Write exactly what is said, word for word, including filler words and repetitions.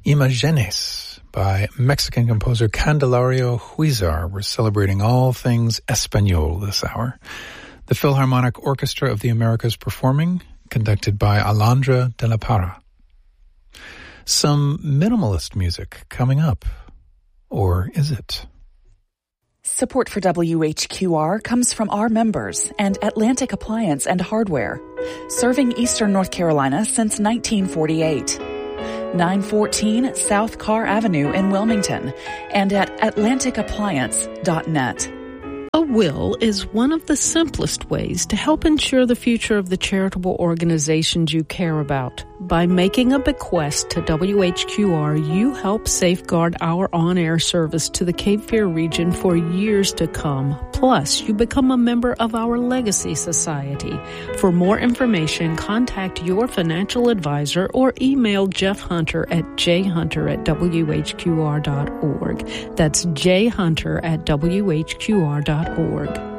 Imagenes by Mexican composer Candelario Huizar. We're celebrating all things Espanol this hour. The Philharmonic Orchestra of the Americas performing, conducted by Alondra de la Parra. Some minimalist music coming up. Or is it? Support for W H Q R comes from our members and Atlantic Appliance and Hardware, serving Eastern North Carolina since nineteen forty-eight. nine fourteen South Carr Avenue in Wilmington and at atlantic appliance dot net. A will is one of the simplest ways to help ensure the future of the charitable organizations you care about. By making a bequest to W H Q R, you help safeguard our on-air service to the Cape Fear region for years to come. Plus, you become a member of our Legacy Society. For more information, contact your financial advisor or email Jeff Hunter at jhunter at w h q r dot org. That's jhunter at w h q r dot org.